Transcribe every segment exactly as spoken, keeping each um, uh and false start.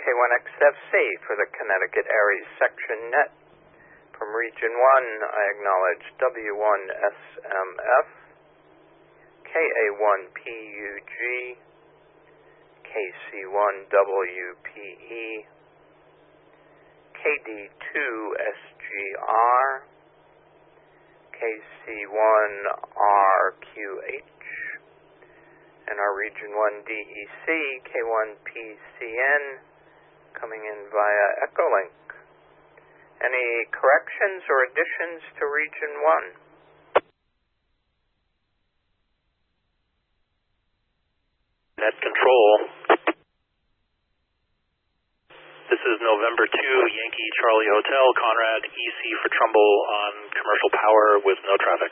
K one X F C for the Connecticut Aries Section Net. From Region one, I acknowledge W one S M F, K A one P U G, K C one W P E, K D two S G R, K C one R Q H, and our Region one D E C, K one P C N, coming in via Echolink. Any corrections or additions to Region one? Net Control. This is November two, Yankee Charlie Hotel, Conrad, E C for Trumbull on commercial power with no traffic.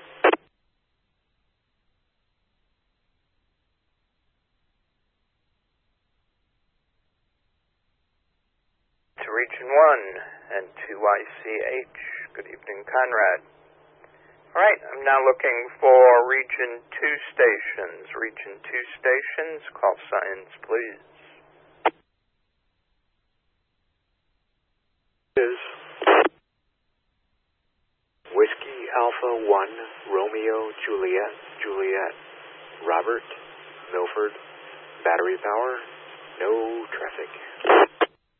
To Region one and to Y C H. Good evening, Conrad. All right, I'm now looking for Region two stations. Region two stations, call signs, please. Is Whiskey Alpha one, Romeo Juliet, Juliet, Robert, Milford, battery power, no traffic.